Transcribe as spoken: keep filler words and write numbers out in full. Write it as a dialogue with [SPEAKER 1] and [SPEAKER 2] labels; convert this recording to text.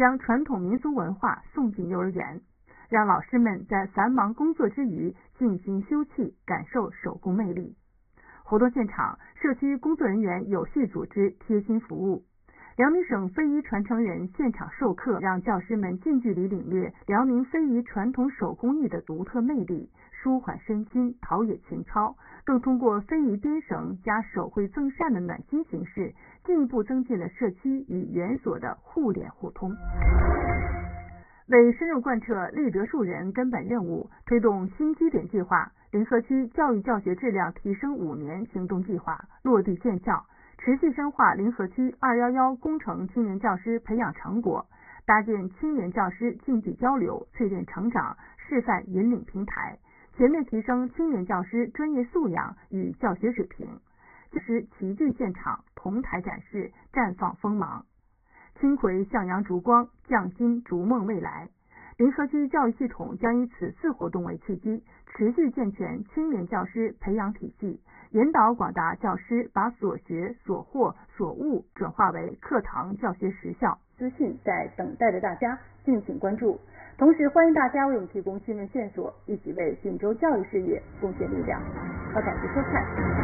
[SPEAKER 1] 将传统民俗文化送进幼儿园，让老师们在繁忙工作之余静心休憩，感受手工魅力。活动现场，社区工作人员有序组织，贴心服务。辽宁省非遗传承人现场授课，让教师们近距离领略辽宁非遗传统手工艺的独特魅力，舒缓身心，陶冶情操，更通过非遗编绳加手绘赠扇的暖心形式，进一步增进了社区与园所的互联互通。为深入贯彻立德树人根本任务，推动新基点计划，临河区教育教学质量提升五年行动计划落地见效，持续深化临河区二一一工程青年教师培养成果，搭建青年教师竞技交流、淬炼成长、示范引领平台，全面提升青年教师专业素养与教学水平。教师齐聚现场，同台展示，绽放锋芒。青葵向阳烛光，匠心逐梦未来。临河区教育系统将以此次活动为契机，持续健全青年教师培养体系，引导广大教师把所学、所获、所悟转化为课堂教学实效。资讯在等待着大家，敬请关注。同时，欢迎大家为我们提供新闻线索，一起为锦州教育事业贡献力量。好，感谢收看。